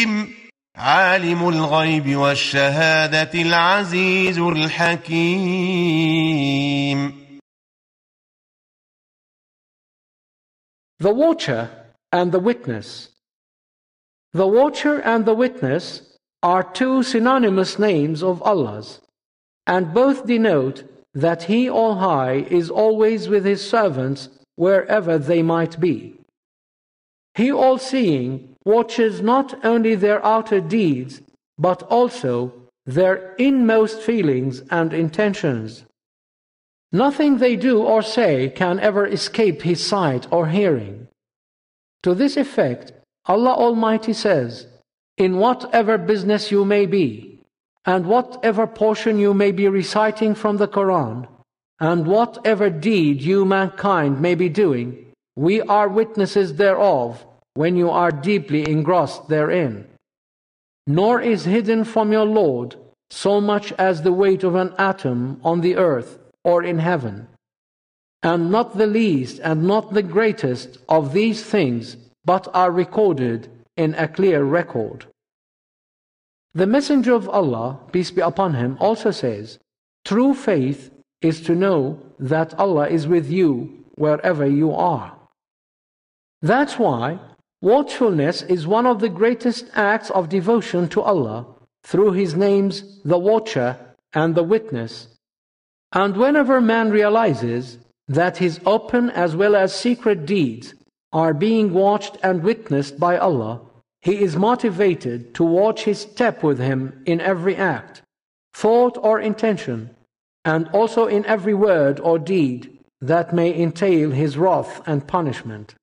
عالم الغيب والشهادة العزيز الحكيم. The Watcher and the Witness. The Watcher and the Witness are two synonymous names of Allah's, and both denote that He All-High is always with His servants wherever they might be. He All-Seeing watches not only their outer deeds, but also their inmost feelings and intentions. Nothing they do or say can ever escape His sight or hearing. To this effect, Allah Almighty says, "In whatever business you may be, and whatever portion you may be reciting from the Quran, and whatever deed you mankind may be doing, we are witnesses thereof when you are deeply engrossed therein. Nor is hidden from your Lord so much as the weight of an atom on the earth or in heaven. And not the least and not the greatest of these things but are recorded in a clear record." The Messenger of Allah, peace be upon him, also says, "True faith is to know that Allah is with you wherever you are." That's why watchfulness is one of the greatest acts of devotion to Allah through His names, the Watcher and the Witness. And whenever man realizes that his open as well as secret deeds are being watched and witnessed by Allah, he is motivated to watch his step with Him in every act, thought or intention, and also in every word or deed that may entail His wrath and punishment.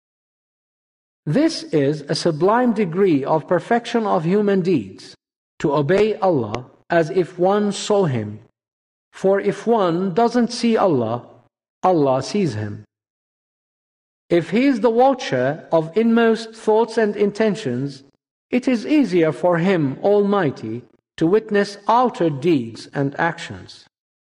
This is a sublime degree of perfection of human deeds, to obey Allah as if one saw Him. For if one doesn't see Allah, Allah sees him. If He is the watcher of inmost thoughts and intentions, it is easier for Him Almighty to witness outer deeds and actions.